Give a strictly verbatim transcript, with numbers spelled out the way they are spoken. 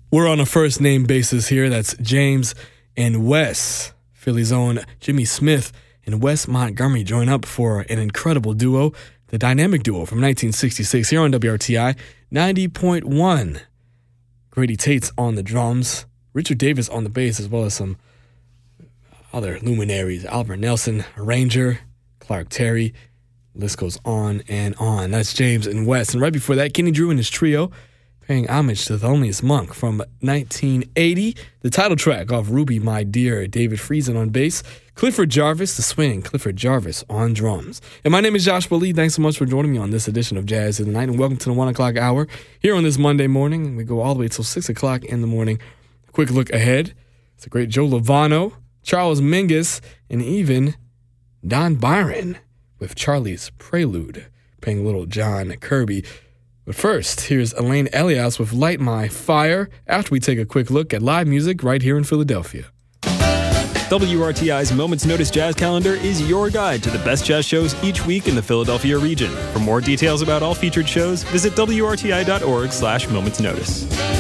We're on a first name basis here. That's James and Wes. Philly's own Jimmy Smith and Wes Montgomery join up for an incredible duo, the Dynamic Duo from nineteen sixty-six here on W R T I ninety point one. Grady Tate's on the drums, Richard Davis on the bass, as well as some other luminaries, Albert Nelson, arranger, Clark Terry. List goes on and on. That's James and Wes. And right before that, Kenny Drew and his trio paying homage to The Loneliest Monk from nineteen eighty. The title track off Ruby, My Dear, David Friesen on bass. Clifford Jarvis, the swing, Clifford Jarvis on drums. And my name is Joshua Lee. Thanks so much for joining me on this edition of Jazz in the Night, and welcome to the one o'clock hour here on this Monday morning. We go all the way till six o'clock in the morning. A quick look ahead. It's a great Joe Lovano, Charles Mingus, and even Don Byron with Charlie's Prelude, playing little John Kirby. But first, here's Elaine Elias with Light My Fire after we take a quick look at live music right here in Philadelphia. W R T I's Moments Notice Jazz Calendar is your guide to the best jazz shows each week in the Philadelphia region. For more details about all featured shows, visit W R T I dot org slash Moments Notice.